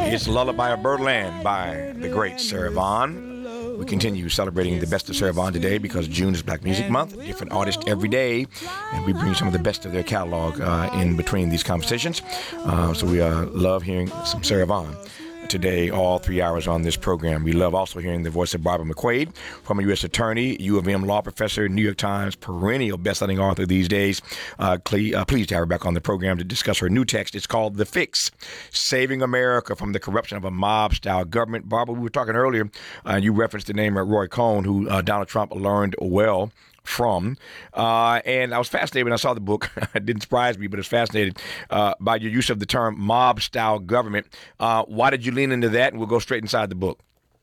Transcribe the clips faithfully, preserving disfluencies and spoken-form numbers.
It's Lullaby of Birdland by the great Sarah Vaughan. We continue celebrating the best of Sarah Vaughan today because June is Black Music Month. Different artists every day, and we bring some of the best of their catalog uh, in between these conversations. Uh, so we uh, love hearing some Sarah Vaughan today, all three hours on this program. We love also hearing the voice of Barbara McQuade, former U S attorney, U of M law professor, New York Times perennial best-selling author these days. Uh, cle- uh, pleased to have her back on the program to discuss her new text. It's called The Fix, Saving America from the Corruption of a Mob-Style Government. Barbara, we were talking earlier, uh, you referenced the name of Roy Cohn, who uh, Donald Trump learned well from. Uh, and I was fascinated when I saw the book. It didn't surprise me, but I was fascinated uh, by your use of the term mob-style government. Uh, why did you lean into that? And we'll go straight inside the book.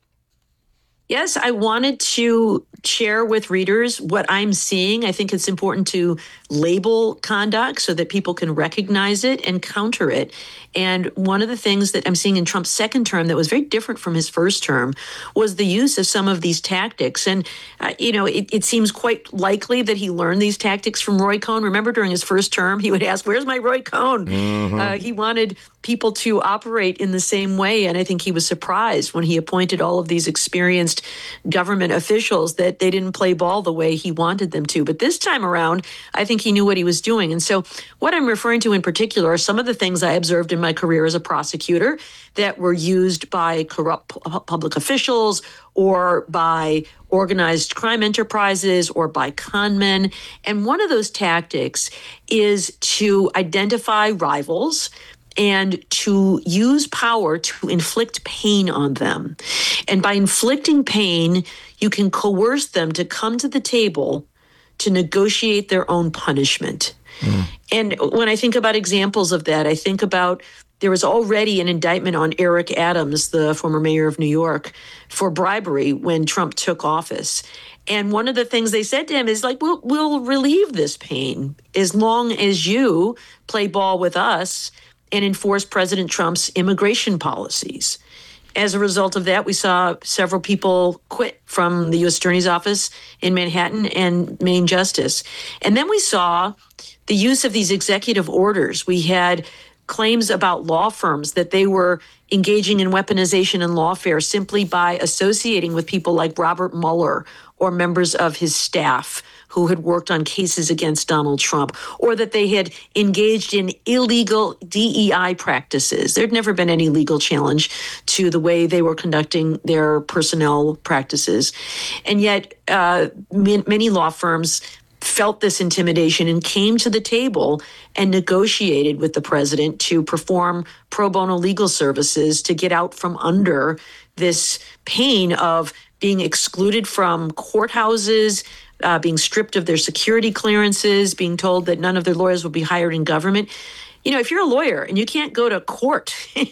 Yes, I wanted to share with readers what I'm seeing. I think it's important to label conduct so that people can recognize it and counter it. And one of the things that I'm seeing in Trump's second term that was very different from his first term was the use of some of these tactics. And, uh, you know, it, it seems quite likely that he learned these tactics from Roy Cohn. Remember, during his first term, he would ask, "Where's my Roy Cohn?" Mm-hmm. Uh, he wanted people to operate in the same way. And I think he was surprised when he appointed all of these experienced government officials that they didn't play ball the way he wanted them to. But this time around, I think he knew what he was doing. And so what I'm referring to in particular are some of the things I observed in my career as a prosecutor that were used by corrupt public officials or by organized crime enterprises or by con men. And one of those tactics is to identify rivals and to use power to inflict pain on them. And by inflicting pain, you can coerce them to come to the table to negotiate their own punishment. Mm. And when I think about examples of that, I think about there was already an indictment on Eric Adams, the former mayor of New York, for bribery when Trump took office. And one of the things they said to him is like, we'll, we'll relieve this pain as long as you play ball with us and enforce President Trump's immigration policies. As a result of that, we saw several people quit from the U S Attorney's Office in Manhattan and Main Justice. And then we saw the use of these executive orders. We had claims about law firms that they were engaging in weaponization and lawfare simply by associating with people like Robert Mueller or members of his staff who had worked on cases against Donald Trump, or that they had engaged in illegal D E I practices. There'd never been any legal challenge to the way they were conducting their personnel practices. And yet uh, many law firms felt this intimidation and came to the table and negotiated with the president to perform pro bono legal services to get out from under this pain of being excluded from courthouses, uh, being stripped of their security clearances, being told that none of their lawyers will be hired in government. You know, if you're a lawyer and you can't go to court,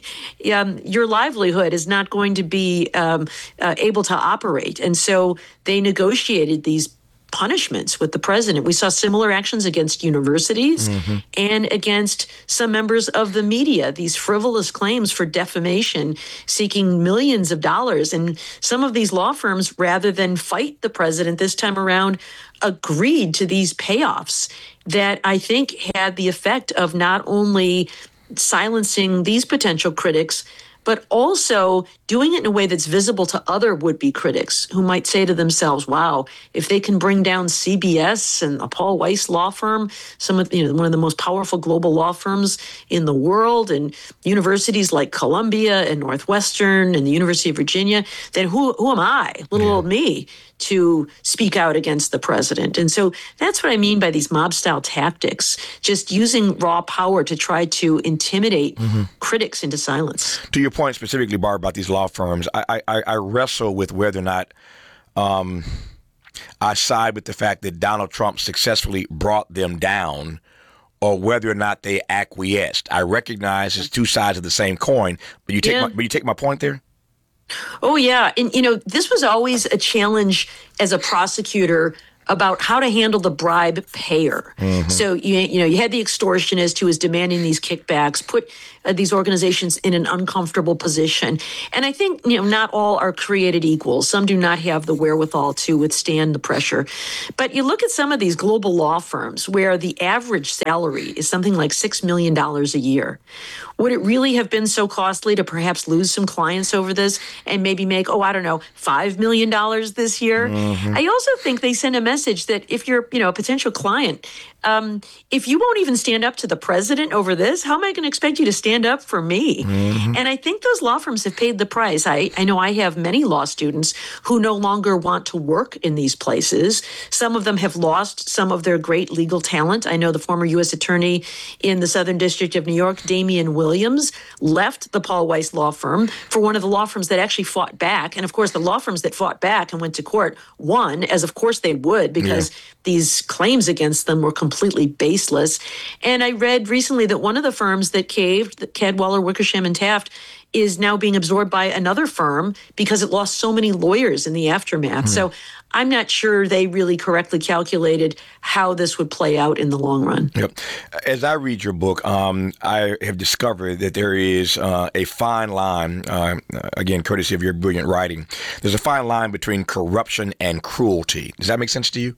um, your livelihood is not going to be um, uh, able to operate. And so they negotiated these punishments with the president. We saw similar actions against universities mm-hmm. and against some members of the media, these frivolous claims for defamation seeking millions of dollars. And some of these law firms, rather than fight the president this time around, agreed to these payoffs that I think had the effect of not only silencing these potential critics, but also doing it in a way that's visible to other would-be critics who might say to themselves, wow, if they can bring down C B S and a Paul Weiss law firm, some of you know one of the most powerful global law firms in the world, and universities like Columbia and Northwestern and the University of Virginia, then who who am I, little yeah. old me, to speak out against the president? And so that's what I mean by these mob-style tactics, just using raw power to try to intimidate mm-hmm. critics into silence. To your point specifically, Barb, about these law firms, I, I, I wrestle with whether or not um, I side with the fact that Donald Trump successfully brought them down or whether or not they acquiesced. I recognize it's two sides of the same coin, but you take yeah. my, but you take my point there? Oh, yeah. And, you know, this was always a challenge as a prosecutor about how to handle the bribe payer. Mm-hmm. So, you, you know, you had the extortionist who was demanding these kickbacks, put uh, these organizations in an uncomfortable position. And I think, you know, not all are created equal. Some do not have the wherewithal to withstand the pressure. But you look at some of these global law firms where the average salary is something like six million dollars a year. Would it really have been so costly to perhaps lose some clients over this and maybe make, oh, I don't know, five million dollars this year? Mm-hmm. I also think they send a message that if you're, you know, a potential client, um, if you won't even stand up to the president over this, how am I going to expect you to stand up for me? Mm-hmm. And I think those law firms have paid the price. I, I know I have many law students who no longer want to work in these places. Some of them have lost some of their great legal talent. I know the former U S attorney in the Southern District of New York, Damian Williams, left the Paul Weiss law firm for one of the law firms that actually fought back. And of course, the law firms that fought back and went to court won, as of course they would, because yeah. these claims against them were completely baseless. And I read recently that one of the firms that caved, Cadwalader, Wickersham and Taft, is now being absorbed by another firm because it lost so many lawyers in the aftermath. Mm. So I'm not sure they really correctly calculated how this would play out in the long run. Yep. As I read your book, um, I have discovered that there is uh, a fine line, uh, again, courtesy of your brilliant writing. There's a fine line between corruption and cruelty. Does that make sense to you?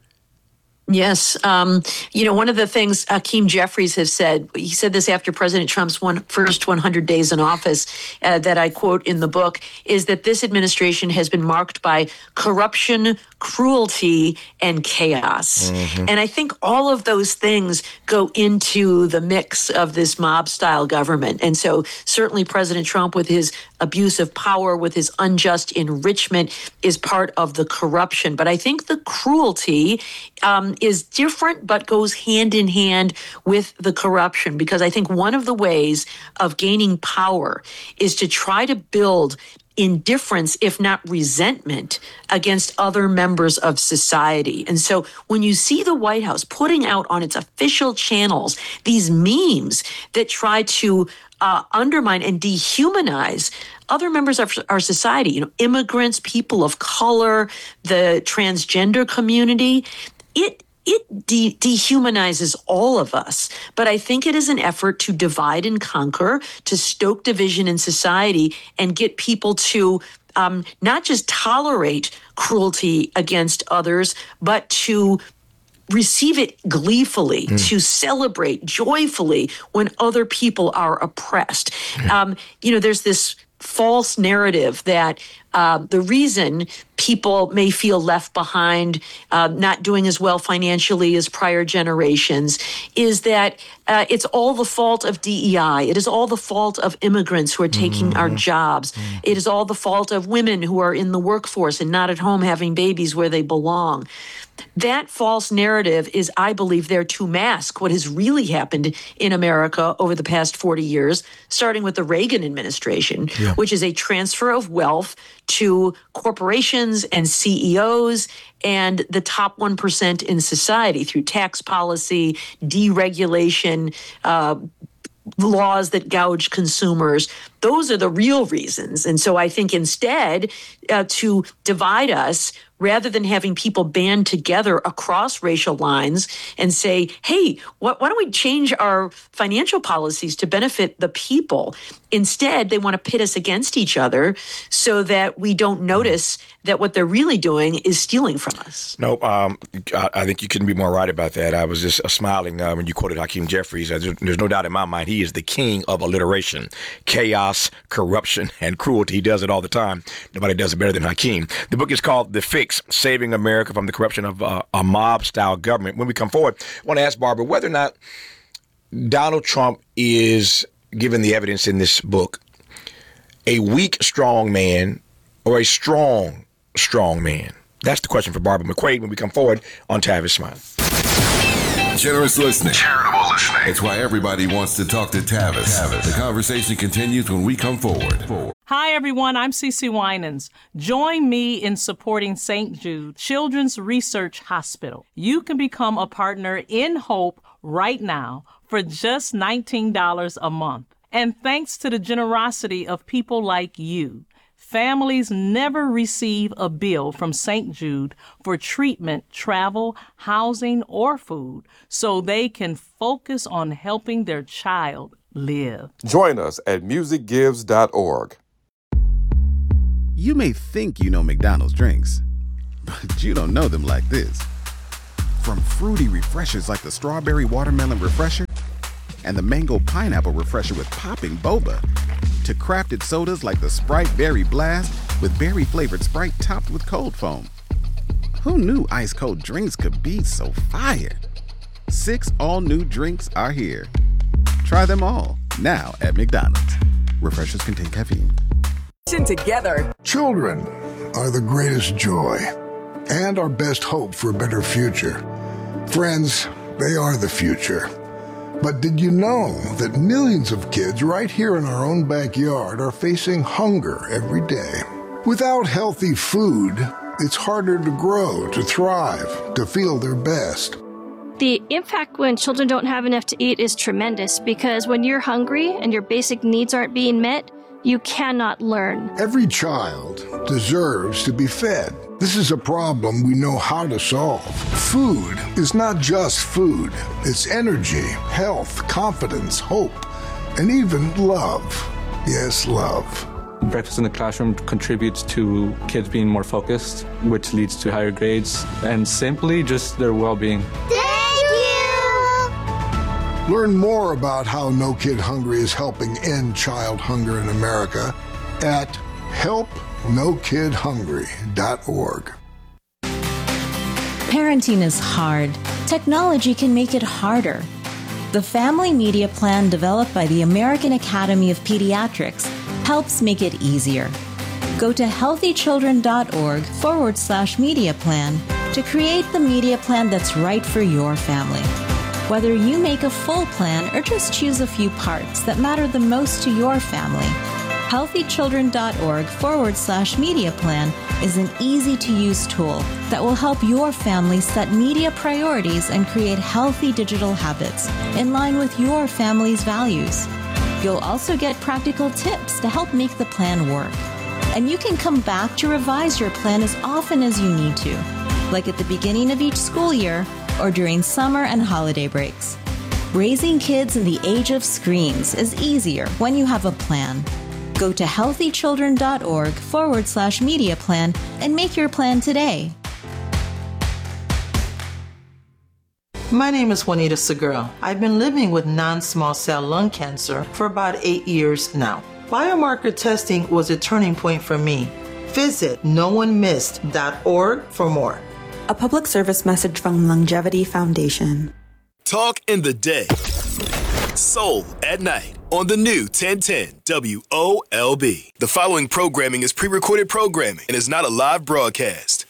Yes. Um, you know, one of the things Hakeem Jeffries has said, he said this after President Trump's one, first one hundred days in office, uh, that I quote in the book, is that this administration has been marked by corruption, cruelty, and chaos. Mm-hmm. And I think all of those things go into the mix of this mob-style government. And so certainly President Trump, with his abuse of power, with his unjust enrichment, is part of the corruption. But I think the cruelty um, is different, but goes hand in hand with the corruption, because I think one of the ways of gaining power is to try to build indifference, if not resentment, against other members of society. And so when you see the White House putting out on its official channels these memes that try to uh, undermine and dehumanize other members of our society, you know, immigrants, people of color, the transgender community, it It de- dehumanizes all of us. But I think it is an effort to divide and conquer, to stoke division in society and get people to um, not just tolerate cruelty against others, but to receive it gleefully, mm. to celebrate joyfully when other people are oppressed. Mm. Um, you know, there's this false narrative that uh, the reason people may feel left behind, uh, not doing as well financially as prior generations, is that uh, it's all the fault of D E I. It is all the fault of immigrants who are taking mm-hmm. our jobs. Mm-hmm. It is all the fault of women who are in the workforce and not at home having babies where they belong. That false narrative is, I believe, there to mask what has really happened in America over the past forty years, starting with the Reagan administration, yeah. which is a transfer of wealth to corporations and C E Os and the top one percent in society through tax policy, deregulation, uh, laws that gouge consumers. Those are the real reasons. And so I think instead, uh, to divide us, rather than having people band together across racial lines and say, hey, wh- why don't we change our financial policies to benefit the people? Instead, they want to pit us against each other so that we don't notice that what they're really doing is stealing from us. No, um, I, I think you couldn't be more right about that. I was just uh, smiling uh, when you quoted Hakeem Jeffries. Uh, there's, there's no doubt in my mind he is the king of alliteration. Chaos, corruption, and cruelty. He does it all the time. Nobody does it better than Hakeem. The book is called The Fix, Saving America from the Corruption of uh, a Mob-Style Government. When we come forward, I want to ask Barbara whether or not Donald Trump is, given the evidence in this book, a weak, strong man or a strong, strong man. That's the question for Barbara McQuade when we come forward on Tavis Smiley. Generous listening. Charitable listening. It's why everybody wants to talk to Tavis. Tavis. The conversation continues when we come forward. Hi, everyone. I'm CeCe Winans. Join me in supporting Saint Jude Children's Research Hospital. You can become a partner in Hope right now for just nineteen dollars a month. And thanks to the generosity of people like you, families never receive a bill from Saint Jude for treatment, travel, housing, or food, so they can focus on helping their child live. Join us at music gives dot org. You may think you know McDonald's drinks, but you don't know them like this. From fruity refreshers like the Strawberry Watermelon Refresher and the Mango Pineapple Refresher with popping boba, to crafted sodas like the Sprite Berry Blast with berry-flavored Sprite topped with cold foam. Who knew ice-cold drinks could be so fire? Six all-new drinks are here. Try them all, now at McDonald's. Refreshers contain caffeine. Together. Children are the greatest joy and our best hope for a better future. Friends, they are the future. But did you know that millions of kids right here in our own backyard are facing hunger every day? Without healthy food, it's harder to grow, to thrive, to feel their best. The impact when children don't have enough to eat is tremendous, because when you're hungry and your basic needs aren't being met, you cannot learn. Every child deserves to be fed. This is a problem we know how to solve. Food is not just food. It's energy, health, confidence, hope, and even love. Yes, love. Breakfast in the classroom contributes to kids being more focused, which leads to higher grades, and simply just their well-being. Learn more about how No Kid Hungry is helping end child hunger in America at help no kid hungry dot org. Parenting is hard. Technology can make it harder. The Family Media Plan developed by the American Academy of Pediatrics helps make it easier. Go to healthychildren.org forward slash media plan to create the media plan that's right for your family. Whether you make a full plan or just choose a few parts that matter the most to your family, healthychildren.org forward slash media plan is an easy-to-use tool that will help your family set media priorities and create healthy digital habits in line with your family's values. You'll also get practical tips to help make the plan work. And you can come back to revise your plan as often as you need to, like at the beginning of each school year or during summer and holiday breaks. Raising kids in the age of screens is easier when you have a plan. Go to healthychildren.org forward slash media plan and make your plan today. My name is Juanita Segura. I've been living with non-small cell lung cancer for about eight years now. Biomarker testing was a turning point for me. Visit no one missed dot org for more. A public service message from Longevity Foundation. Talk in the day. Soul at night on the new ten ten W O L B. The following programming is pre-recorded programming and is not a live broadcast.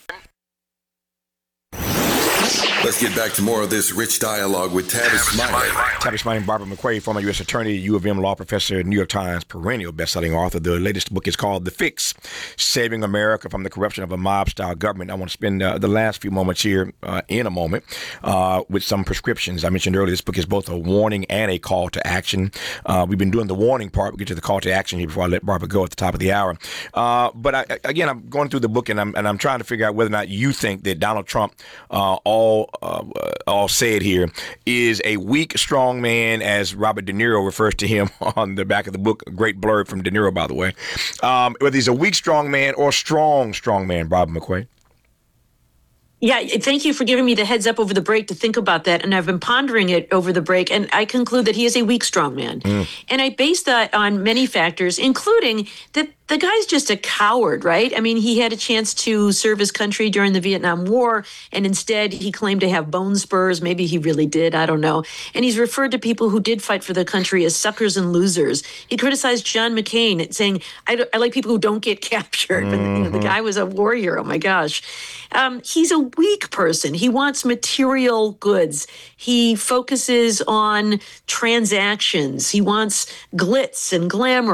Let's get back to more of this rich dialogue with Tavis Smiley. Tavis Smiley, Barbara McQuay, former U S attorney, U of M law professor, New York Times perennial best-selling author. The latest book is called The Fix, Saving America from the Corruption of a Mob-Style Government. I want to spend uh, the last few moments here uh, in a moment uh, with some prescriptions. I mentioned earlier this book is both a warning and a call to action. Uh, we've been doing the warning part. We'll get to the call to action here before I let Barbara go at the top of the hour. Uh, but I, again, I'm going through the book and I'm, and I'm trying to figure out whether or not you think that Donald Trump, uh, all Uh, all said here, is a weak, strong man, as Robert De Niro refers to him on the back of the book. A great blurb from De Niro, by the way. Um, whether he's a weak, strong man or strong, strong man, Barbara McQuay. Yeah, thank you for giving me the heads up over the break to think about that. And I've been pondering it over the break, and I conclude that he is a weak, strong man. Mm. And I base that on many factors, including that the guy's just a coward, right? I mean, he had a chance to serve his country during the Vietnam War, and instead he claimed to have bone spurs. Maybe he really did. I don't know. And he's referred to people who did fight for the country as suckers and losers. He criticized John McCain, saying, I, I like people who don't get captured. Mm-hmm. But you know, the guy was a warrior. Oh, my gosh. Um, he's a weak person. He wants material goods. He focuses on transactions. He wants glitz and glamour.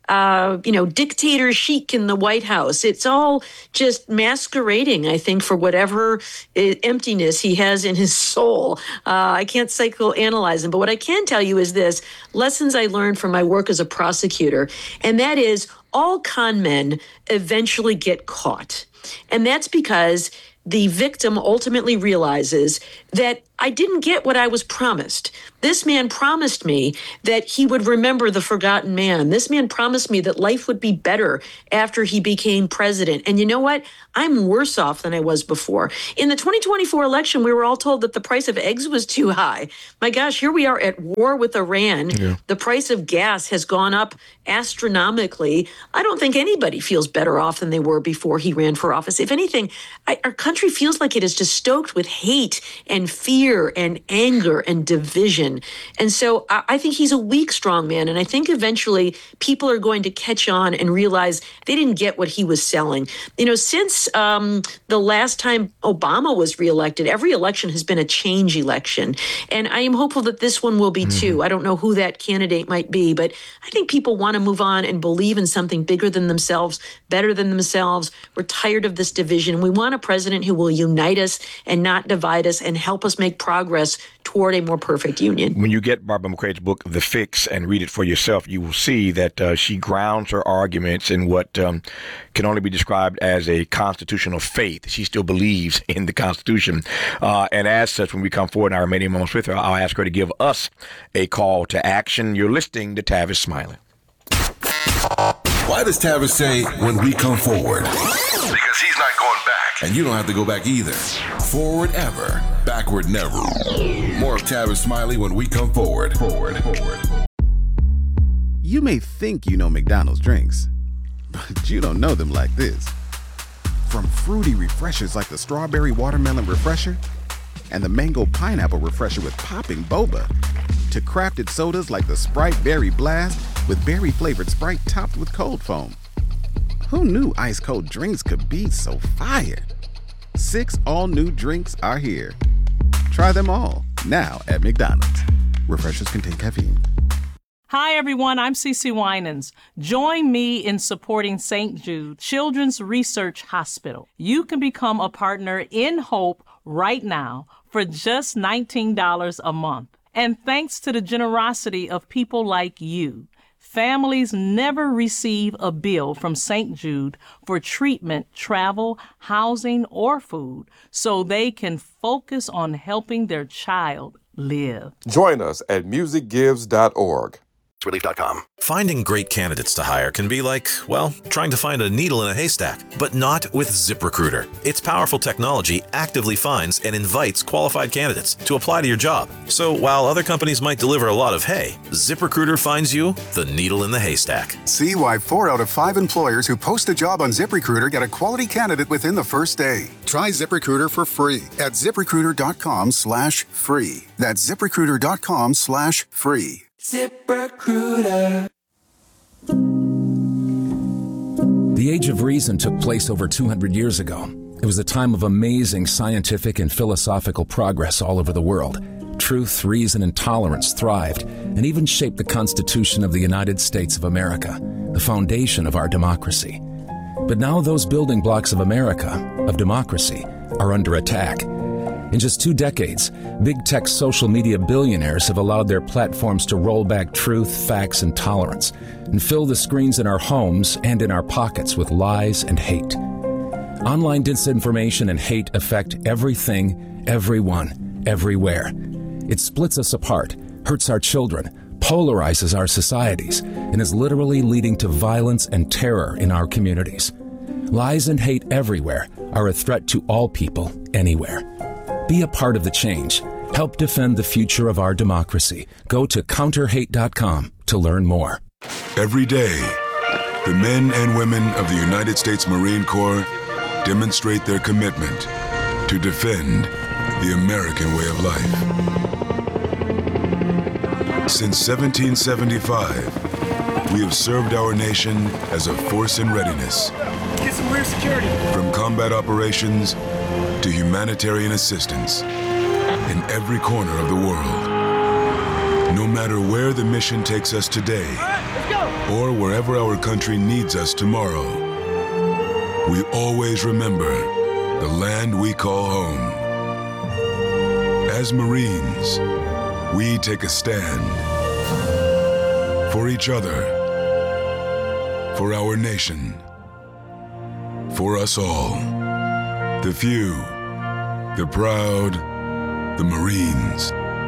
uh, you know, dictator chic in the White House. It's all just masquerading, I think, for whatever uh, emptiness he has in his soul. Uh, I can't psychoanalyze him, but what I can tell you is this: lessons I learned from my work as a prosecutor, and that is all con men eventually get caught. And that's because the victim ultimately realizes that I didn't get what I was promised. This man promised me that he would remember the forgotten man. This man promised me that life would be better after he became president. And you know what? I'm worse off than I was before. In the twenty twenty-four election, we were all told that the price of eggs was too high. My gosh, here we are at war with Iran. Yeah. The price of gas has gone up astronomically. I don't think anybody feels better off than they were before he ran for office. If anything, I, our country feels like it is just stoked with hate and fear and anger and division. And so I, I think he's a weak, strong man. And I think eventually people are going to catch on and realize they didn't get what he was selling. You know, since um, the last time Obama was reelected, every election has been a change election. And I am hopeful that this one will be mm-hmm. too. I don't know who that candidate might be, but I think people want to move on and believe in something bigger than themselves, better than themselves. We're tired of this division. We want a president who will unite us and not divide us and help us make progress toward a more perfect union. When you get Barbara McCrae's book, The Fix, and read it for yourself, you will see that uh, she grounds her arguments in what um, can only be described as a constitutional faith. She still believes in the Constitution. Uh, and as such, when we come forward in our remaining moments with her, I'll ask her to give us a call to action. You're listening to Tavis Smiley. Why does Tavis say, when we come forward? Because he's not going back. And you don't have to go back either. Forward ever, backward never. More of Tavis Smiley when we come forward. Forward, forward. You may think you know McDonald's drinks, but you don't know them like this. From fruity refreshers like the Strawberry Watermelon Refresher and the Mango Pineapple Refresher with popping boba, to crafted sodas like the Sprite Berry Blast with berry-flavored Sprite topped with cold foam. Who knew ice-cold drinks could be so fire? Six all-new drinks are here. Try them all, now at McDonald's. Refreshers contain caffeine. Hi, everyone. I'm Cece Winans. Join me in supporting Saint Jude Children's Research Hospital. You can become a partner in Hope right now for just nineteen dollars a month. And thanks to the generosity of people like you, families never receive a bill from Saint Jude for treatment, travel, housing, or food, so they can focus on helping their child live. Join us at music gives dot org. Relief dot com. Finding great candidates to hire can be like, well, trying to find a needle in a haystack, but not with ZipRecruiter. Its powerful technology actively finds and invites qualified candidates to apply to your job. So while other companies might deliver a lot of hay, ZipRecruiter finds you the needle in the haystack. See why four out of five employers who post a job on ZipRecruiter get a quality candidate within the first day. Try ZipRecruiter for free at ZipRecruiter dot com slash free. That's ZipRecruiter dot com slash free. ZipRecruiter. The Age of Reason took place over two hundred years ago. It was a time of amazing scientific and philosophical progress all over the world. Truth, reason, and tolerance thrived and even shaped the Constitution of the United States of America, the foundation of our democracy. But now those building blocks of America, of democracy, are under attack. In just two decades, big tech social media billionaires have allowed their platforms to roll back truth, facts, and tolerance, and fill the screens in our homes and in our pockets with lies and hate. Online disinformation and hate affect everything, everyone, everywhere. It splits us apart, hurts our children, polarizes our societies, and is literally leading to violence and terror in our communities. Lies and hate everywhere are a threat to all people, anywhere. Be a part of the change. Help defend the future of our democracy. Go to counter hate dot com to learn more. Every day, the men and women of the United States Marine Corps demonstrate their commitment to defend the American way of life. Since seventeen seventy-five, we have served our nation as a force in readiness. Get some rear security. From combat operations to humanitarian assistance in every corner of the world. No matter where the mission takes us today, right, let's go. or wherever our country needs us tomorrow, we always remember the land we call home. As Marines, we take a stand for each other, for our nation, for us all. The few, the proud, the Marines.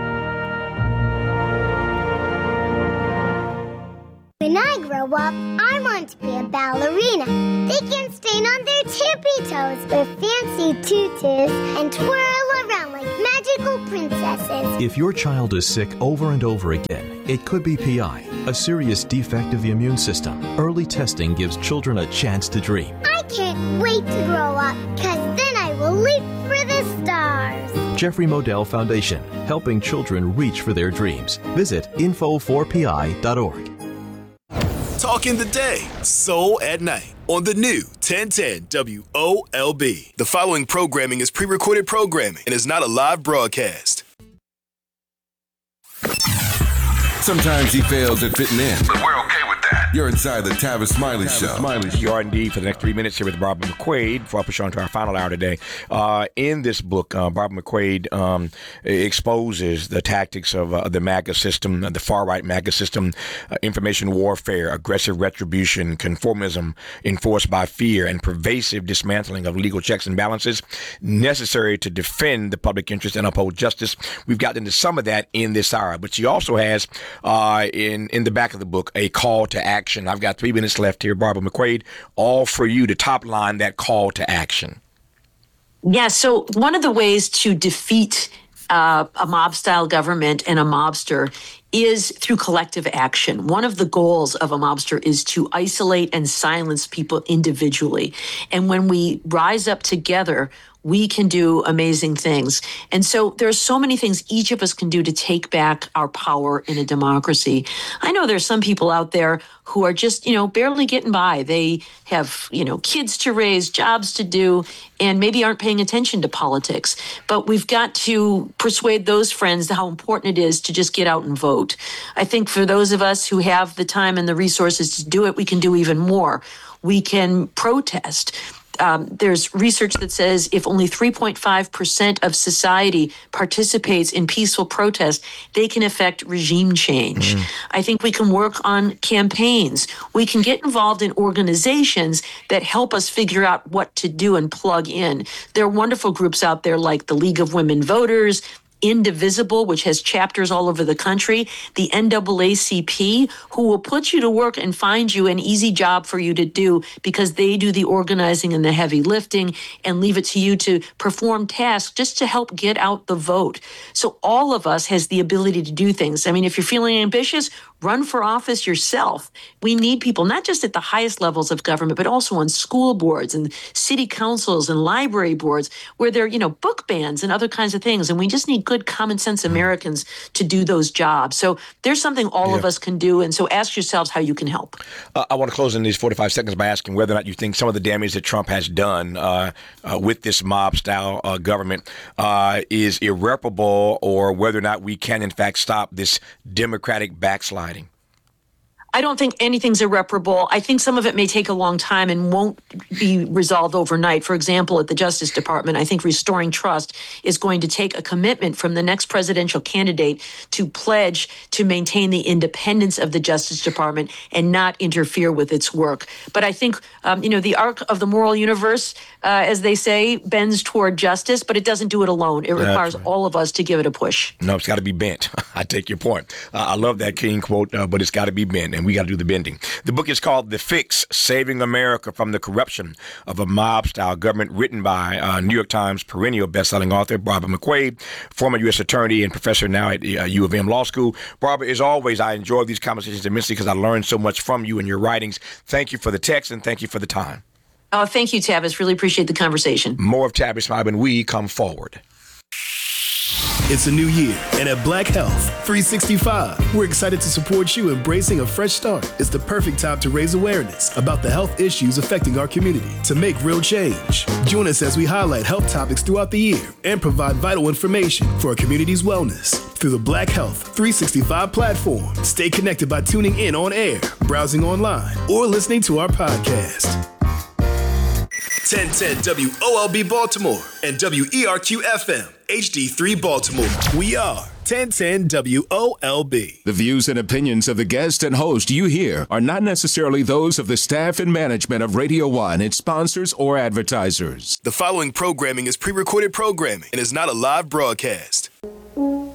When I grow up, I want to be a ballerina. They can stand on their tippy toes with fancy tutus and twirl around like magical princesses. If your child is sick over and over again, it could be P I, a serious defect of the immune system. Early testing gives children a chance to dream. I can't wait to grow up, because then I will leap for the stars. Jeffrey Modell Foundation, helping children reach for their dreams. Visit info four p i dot org. Talking the day, Soul at Night, on the new ten ten W O L B. The following programming is pre-recorded programming and is not a live broadcast. Sometimes he fails at fitting in, but we're okay with that. You're inside the Tavis Smiley Show. Smiley. You are indeed for the next three minutes here with Barbara McQuade before I push on to our final hour today. Uh, in this book, uh, Barbara McQuade um, exposes the tactics of uh, the MAGA system, the far-right MAGA system, uh, information warfare, aggressive retribution, conformism enforced by fear, and pervasive dismantling of legal checks and balances necessary to defend the public interest and uphold justice. We've gotten into some of that in this hour, but she also has uh, in, in the back of the book a call to action. I've got three minutes left here, Barbara McQuade, all for you to top line that call to action. Yeah, so one of the ways to defeat uh, a mob-style government and a mobster is through collective action. One of the goals of a mobster is to isolate and silence people individually. And when we rise up together, we can do amazing things. And so there's so many things each of us can do to take back our power in a democracy. I know there's some people out there who are just, you know, barely getting by. They have, you know, kids to raise, jobs to do, and maybe aren't paying attention to politics. But we've got to persuade those friends how important it is to just get out and vote. I think for those of us who have the time and the resources to do it, we can do even more. We can protest. Um, there's research that says if only three point five percent of society participates in peaceful protest, they can affect regime change. Mm. I think we can work on campaigns. We can get involved in organizations that help us figure out what to do and plug in. There are wonderful groups out there like the League of Women Voters, Indivisible, which has chapters all over the country, the N double A C P, who will put you to work and find you an easy job for you to do because they do the organizing and the heavy lifting and leave it to you to perform tasks just to help get out the vote. So all of us has the ability to do things. I mean, if you're feeling ambitious, run for office yourself. We need people, not just at the highest levels of government, but also on school boards and city councils and library boards where there are, you know, book bans and other kinds of things. And we just need good common sense Americans to do those jobs. So there's something all yeah. of us can do. And so ask yourselves how you can help. Uh, I want to close in these forty-five seconds by asking whether or not you think some of the damage that Trump has done uh, uh, with this mob-style uh, government uh, is irreparable, or whether or not we can, in fact, stop this Democratic backsliding. I don't think anything's irreparable. I think some of it may take a long time and won't be resolved overnight. For example, at the Justice Department, I think restoring trust is going to take a commitment from the next presidential candidate to pledge to maintain the independence of the Justice Department and not interfere with its work. But I think, um, you know, the arc of the moral universe, uh, as they say, bends toward justice, but it doesn't do it alone. It requires right. all of us to give it a push. No, it's got to be bent. I take your point. Uh, I love that King quote, uh, but it's got to be bent. And we got to do the bending. The book is called The Fix, Saving America from the Corruption of a Mob-Style Government, written by uh, New York Times perennial best-selling author Barbara McQuade, former U S attorney and professor now at uh, U of M Law School. Barbara, as always, I enjoy these conversations immensely because I learned so much from you and your writings. Thank you for the text and thank you for the time. Oh, thank you, Tavis. Really appreciate the conversation. More of Tavis Smiley when we come forward. It's a new year, and at Black Health three sixty-five, we're excited to support you embracing a fresh start. It's the perfect time to raise awareness about the health issues affecting our community to make real change. Join us as we highlight health topics throughout the year and provide vital information for our community's wellness through the Black Health three sixty-five platform. Stay connected by tuning in on air, browsing online, or listening to our podcast. ten ten W O L B Baltimore and W E R Q F M H D three Baltimore. We are ten ten W O L B. The views and opinions of the guest and host you hear are not necessarily those of the staff and management of Radio One, its sponsors, or advertisers. The following programming is pre-recorded programming and is not a live broadcast.